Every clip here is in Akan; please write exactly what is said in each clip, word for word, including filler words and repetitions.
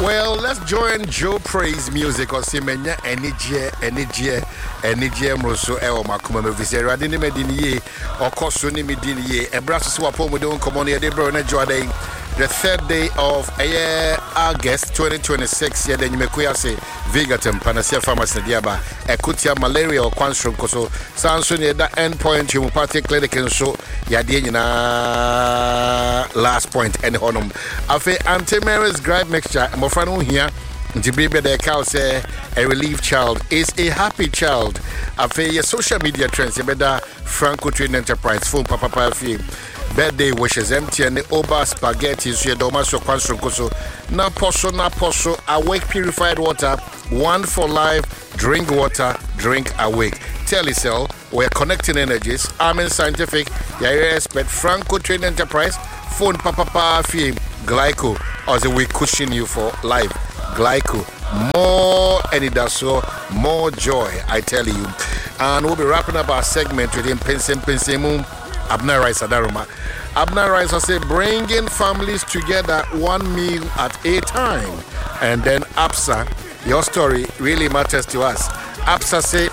Well, let's join Joe Praise music or Simenya Enijie Enijie Enijie Mroso e o makuma me visere ade ne medini ye okoso ne medini ye ebraso so apo mo don come on here dey bro na jo ade the third day of uh, August twenty twenty-six ye de nyimekuya se Vigatem Panacea Pharmacy diaba ekutia malaria or kwansrom koso sanso ne da endpoint homeopathic clinic nso ya de nyina last point any honum afi anti-Mary's gripe mixture mo frano here Ntibribe de cow say a relieved child is a happy child. Afi social media trends beda Franco Trading Enterprise phone papa papa birthday wishes empty and the oba spaghetti so your doma so kwansro koso na poso na poso awake purified water one for life drink water drink awake Telecel we're connecting energies Amen Scientific your expert Franco Trading Enterprise phone papa papa glyco as we cushion you for life glyco more enidaso more joy I tell you. And we'll be wrapping up our segment with him Pensem Pensemu Abner Rice Adaruma. Abner Rice will say bringing families together one meal at a time. And then Absa, your story really matters to us. Absa say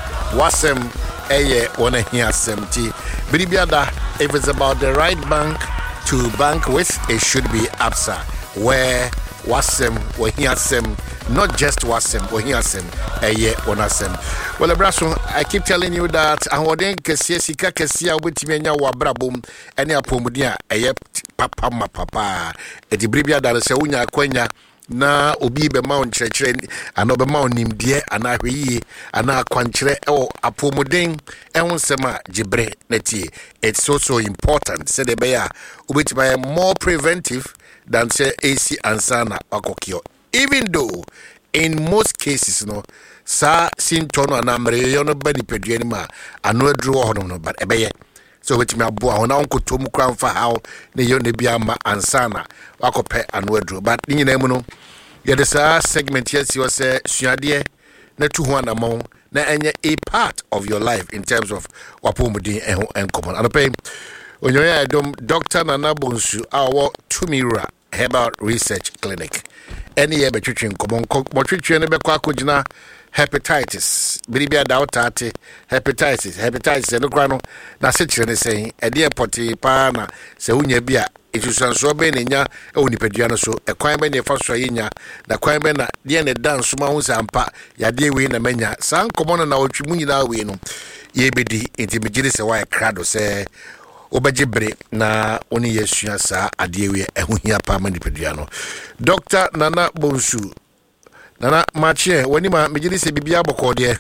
wasem eye wanna hear semti. Bribiada, if it's about the right bank to bank with, it should be Absa. Where wasem wahiasem, not just wasem wahiasem eye wanasem. Well, Abraso, I keep telling you that I would think Sika Kessia with Menia Wabrabum and Yapomudia eye papa ma papa et bribia da se unya kwanya na obi be ma onkyerɛkyerɛ ana be ma onim die ana hweyi ana akwankyerɛ ɛwɔ apomuden ɛho nsɛm a gibre netie. It's so so important say the bear which by more preventive than say A C ansana akokio, even though in most cases no sa sintono anamre yo no bani pedua ni ma ano aduru ho no but ebeye so which me abo ho na onko tom kran fa how ne yo ne bia ma ansana wakope ano aduru but ni nyina mu no ye de sa segment yes you say suade na tu ho anamon na enye a part of your life in terms of wapomudin en enkomon anope onyoya dom Doctor Nana Bonsu awo Tumira Herbal Research Clinic. Any year between common motritri ne bekwa akogina hepatitis. Biribia dautate hepatitis. Hepatitis no kwano na sekire ne sen e de poti pa na se unya bia itusanso be ne nya e onipadua no so e kwan be ne fa so yenya na kwan be na de ne dance ma hu sampa ya de we na manya san komo na otwi munyina we no ye bedi intimigiri se wa krado se obajibre na oni yesua sa adewe ehuhia pa manipedua no. Doctor Nana Bonsu Nana Mache wani ma mejiri se bibia boko de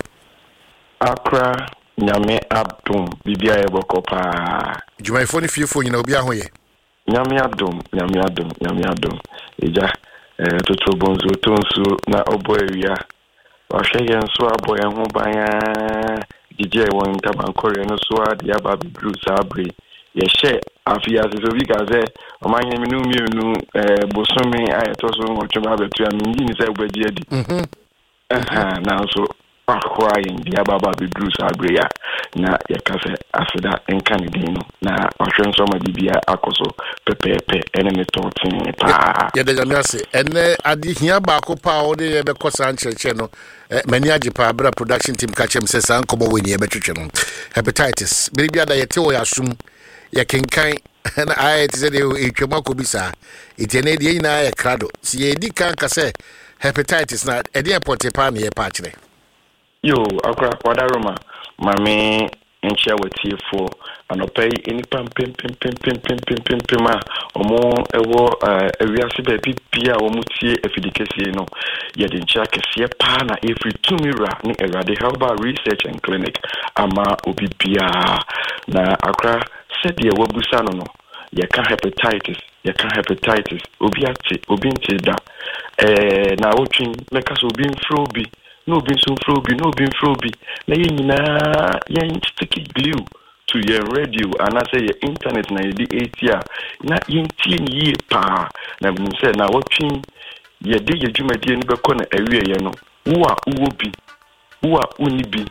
Akra nyame abdum bibia e boko pa juma ifo ni fiefo nyina obi ahoye nyame abdum nyame abdum nyame abdum eja eh toto bonzo tonsu na oboewia wahwe yen so aboye ho banya gije won tabankore no so ade aba bibru sabre yeshe afia so bi kaze omanye minu mienu eh bosome ayeto so ochoba betu ya mingi ni se gbaji adi mhm aha na so akwa indi ababa bibru sabre ya na yakafe afida enkanidin no na ahwe nso ma bibia akoso pepepe ene me totin pa ya de jamase ene adi hia ba ko pa o de ye be kosa ncheche no mani ajipa abra production team kachem se san komo weni ye betwetwe no hepatitis bibia da yete wo yasum ya kenkan na ayet se de etwema ko bisa etene de nyina ya krado si ye di kan ka se hepatitis na e de potepa na ye pa kire yo akra kwadaroma mame enchia wetifo anopay eni pam pem pem pem pem pem pem pem pem ma omo ewo ewiase ba bibia omo tie efidikesi no ye de nchia kese pa na every Tumira ni Erade Herbal Research and Clinic ama obibia na akra said ye wabusa no no ye ka hepatitis ye ka hepatitis obiate obinti da eh na wotwin meka so obi mfrobi no bin so mfrobi no bin mfrobi na ye nyina ye sticky glue to your radio and I say your internet na ye di eighty na ye ntie ni ye pa na bin say na wotwin ye de ye dwumadi ni be ko na awie ye no wo a uwo bi wo a uni bi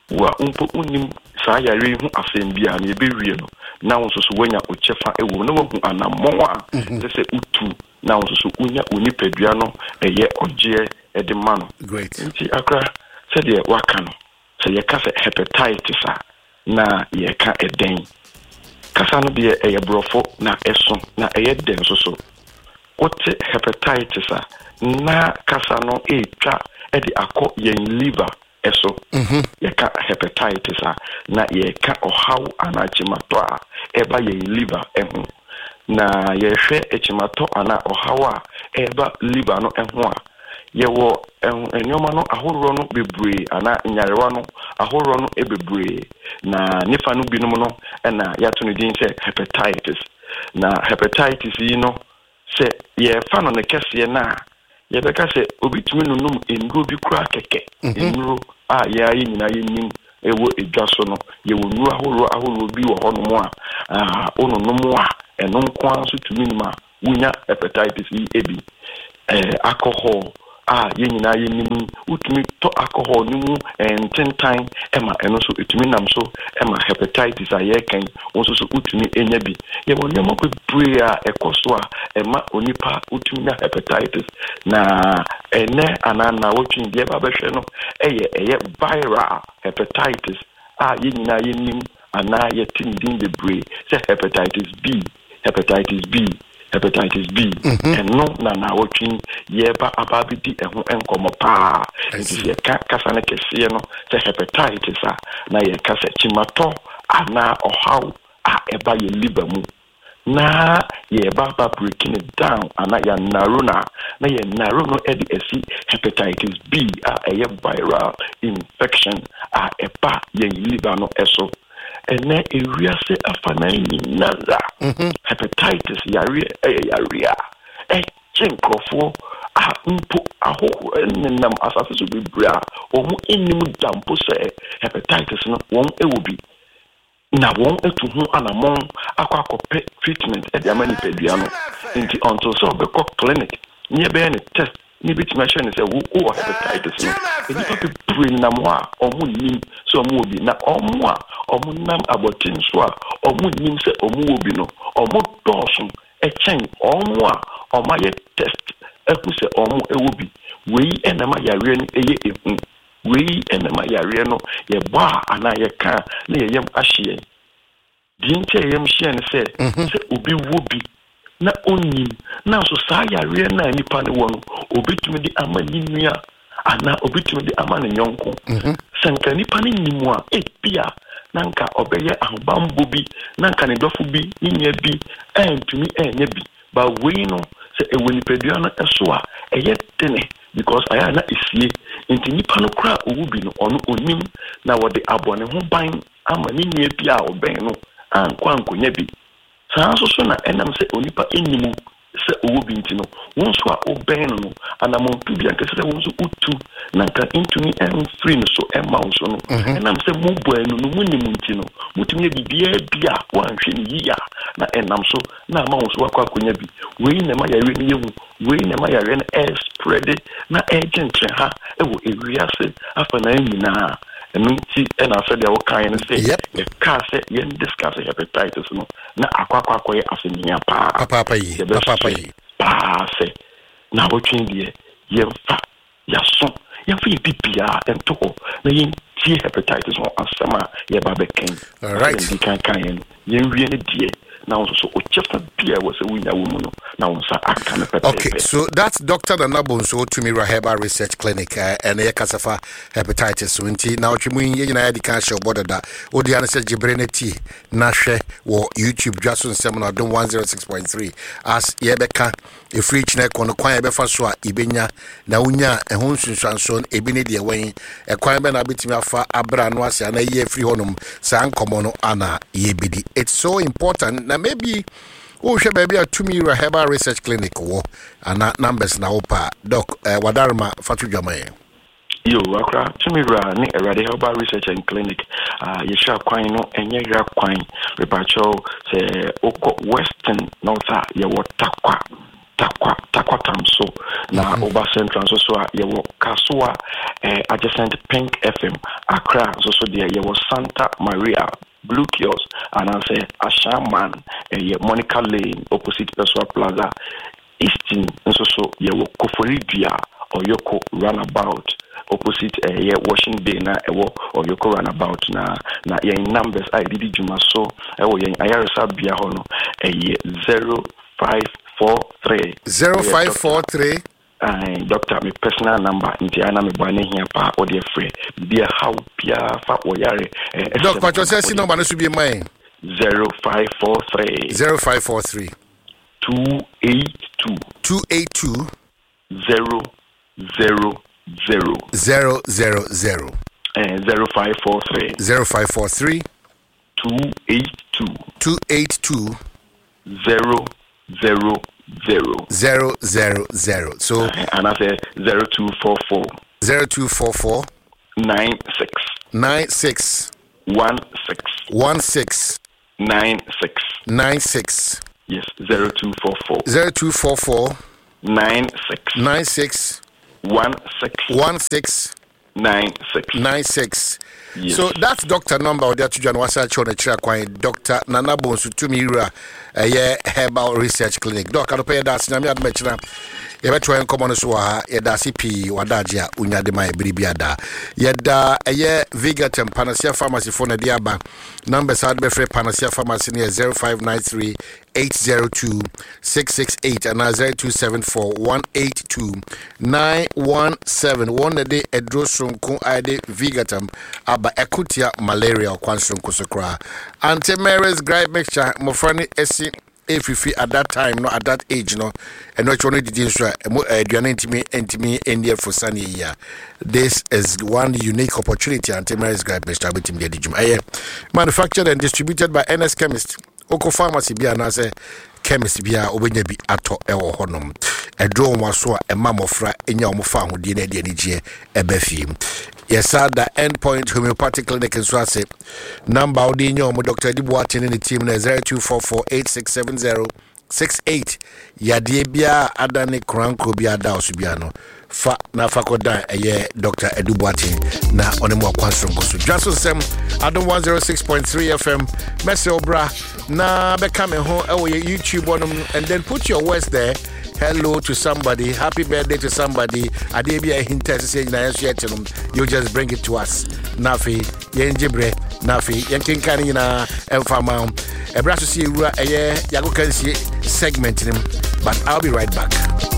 wa umpo unim saa yare hu asem bia na ebe wie no na wonso so wanya ochefa ewo na wahu anammo a se utu na wonso so unya onipadua no eye oje ede ma no great nti akra se de waka no se ye ka se hepatitis a na ye ka eden kasa no de eye brofo na eso na eye den so so ote hepatitis a na kasa no e twa e de akọ yen liver eso mhm ye ka hepatitis a na ye ka ohaw anachimato a eba yen liver ehu na ye hwe echimato ana ohaw a eba liver no ehu a ye wo enyoma no ahoro no bebre ana nyarewa no ahoro no ebebre na nifa no binom no na ya to no din se hepatitis na hepatitis yi no se ye fa no ne kese na ye beka se obitumi nunum enuro bi kura keke enuro a ye ayi nyina ye nim ewo edwaso no ye wo nuro ahoro ahoro bi wo hono mo a ah ono no mo a eno nko so tumi nima wunya hepatitis yi ebi eh alcohol ah ye nyina ye nim utumi to alcohol nimu en ten time ema eno so utumi nam so ema hepatitis a ye kan wonso so utumi enya bi ye wo nyama ko bue a ekoso a ema onipa utumi na hepatitis na ene anana wotun de ba behwe no eye eye viral hepatitis ah ye nyina ye nim ana ye tin din de bue se hepatitis B hepatitis B hepatitis B and no na na wotun ye ba ababidi eho enkomo pa nti ye ka kasa na kese no se hepatitis a na ye kasa chimato ana ohaw a eba ye liver mu na ye ba ba breaking it down ana ya naruna na ye naruno edi esi hepatitis B a eye viral infection a eba ye liver no eso ene eriase afanani naza hepatitis yare eh yare eh chenkrofo ah mpo aho enenam asase so bibra omo enim dampo se hepatitis no won ewobi na won etuhu anamon akwa akopɛ treatment e de amani pedua no nti until so be ko clinic nye be ne test ni bit machine say wo o hepatitis no e di papi brain na mo a omo nim so omo obi na omo a omo nam abotin so a omo nim se omo obi no omo dosun e chen omo a omo ye test e ku se omo e obi we enema yare ni eye ehu we enema yare no ye ba ana ye ka na ye yem ahye din che yem hye ne se se obi wobi na onim na so saa yare na nipa ne wono obetumi di amani nua ana obetumi di amani nyonko sanka nipa ne nimu a epia nanka obeye ahobambo bi nanka ne dofo bi nyia bi entumi enye bi ba we no se eweni pedua no eso a eye tene because aya na esie enti nipa no kra owubi no ono onim na wode abone ho ban amani nyia bi a oben no ankwa ankonya bi saa so so na enam se onipa enimu se owobi ntino wonso a oben no anamon tu bia kese wonso utu nanka intumi en free no so emma wonso no enam se mo boanu no munimu ntino mutumi bibia bia wanhwe ni yiya na enam so na ma wonso akwa akonya bi we na ma yare ni yehu we na ma yare na air spread na agent ha ewo ewiase afa na nyina Nti and I said, okay, and say, yep, the car said, you discuss hepatitis, no, na aqua quay as in your pa, papa, papa, pa, say, now what change ye, ye fat, ya son, ya fee P P R and to the yin T hepatitis on summer, ye baby king. All right, you can't kind, you really dear. Now, so just a beer was a winner woman. Now, okay, so that's Doctor Nanabonso to me Raheba Research Clinic uh, and Ekasafa hepatitis. Winty now, Chimuin, United Cancer border that Odiana said Gibreneti Nashe or YouTube Jason Seminar Don one oh six point three as Yebeka a free neck on a choir befaswa Ibenya Naunya and Honsun Sanson Ebini de Wayne a choir ben abitima Abra Nwasi and a year free honum San Komono Anna Yebidi. It's so important. Now maybe oh she baby a to me Raheba Research Clinic wo and numbers na opa doc uh, Wadarma Fatu Jamae. Yo, akra to me ra ni Raheba Research and Clinic uh ye sha kwan no enye ya kwan repacho se oko western north ye watakwa Takwa Takwa Tamso na Oba Central so so yewo Kasua eh adjacent Pink F M Accra so so there yewo Santa Maria Blue Kiosk and I say Ashaman eh Monica Lane opposite Peswa Plaza Easton so so yewo Koforidua Oyoko Runabout opposite eh yeah Washing Bay na ewo Oyoko Runabout na na ye numbers I did juma so ewo ye ayaresa bia ho no eh zero five four three zero five four three uh, doctor my personal number nti ana me bane hia pa o de free bia how bia fa o yare doc pa chose si number no so bi mai zero five four three zero five four three two eight two two eight two zero zero zero zero zero zero and zero five four three zero five four three two eight two two eight two zero zero zero zero zero zero. So uh, and I say zero two four four zero two four four nine six nine six one six one six nine six nine six. Yes, zero two four four zero two four four nine six nine six one six one six nine six nine six. Yes. So that's doctor number or that you was actually on the track when Doctor Nana Bonsu to me a year herbal research clinic. Doc, I'll pay that. I'm not mentioning. You better try and come on so ha yeda C P wadajia unya de mai bribiada yeda eye Vigatem Panacea Pharmacy phone diaba numbers had be free Panacea Pharmacy near zero five nine three eight zero two six six eight and zero two seven four one eight two nine one seven one day edrosronko ide Vigatem aba ekutia malaria kwansronko sokra Auntie Mary's gripe mixture mo frani esi if you at that time, not at that age, no, and not only did you say, intimi, intimi, India for sunny year. This is one unique opportunity. And Timmer's Gripe, Mister Abitim Dedijum. Manufactured and distributed by N S Chemist, Oko Pharmacy, Bia Nase, Chemist Bia, Obenebi, Ato, El Honum. A drone was so a mammofra in your mufang with D N A D N G, a befi. Yes, sir, the endpoint homeopathic clinic in Swase. Number Odinho, Doctor Dibuatin in the team, zero two four four eight six seven zero six eight. Yadibia Adani Kranko Bia Dausubiano. Fa na fakoda a year Doctor Edubuatin na onemo kwansron koso. Jaso Sem, Adam one oh six point three F M, Messi Obra, na bekame ho ewo YouTube on and then put your words there. Hello to somebody, happy birthday to somebody. Adebia hinted saying you just bring it to us. Nafi, Yenjibre, Nafi, Yankinkani na Enfama. A brass to see a year, Yago can see segment him, but I'll be right back.